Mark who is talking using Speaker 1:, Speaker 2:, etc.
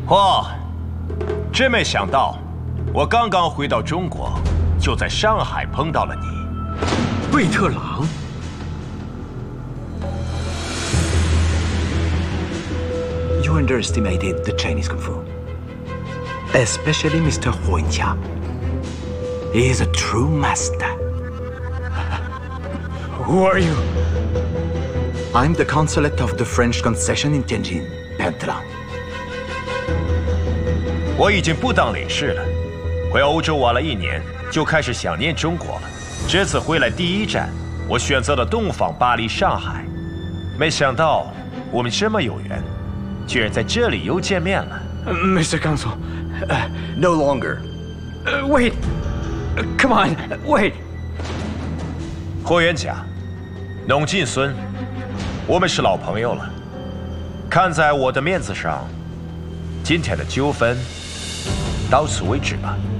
Speaker 1: 嚯，真没想到，我刚刚回到中国，就在上海碰到了你。
Speaker 2: 魏特郎。
Speaker 3: You underestimated the Chinese Kung Fu. Especially Mr. Huang Jia. He is a true master.
Speaker 2: Who are you?
Speaker 3: I'm the consulate of the French concession in Tianjin, Bertrand.
Speaker 1: 我已经不当领事了，回欧洲玩了1年，就开始想念中国了。这次回来第一站，我选择了东方、巴黎、上海。没想到我们这么有缘，居然在这里又见面了。
Speaker 2: Mr. Consul,
Speaker 3: No longer.
Speaker 2: wait. Come on, wait.
Speaker 1: 霍元甲，农进孙，我们是老朋友了。看在我的面子上，今天的纠纷到此为止吧。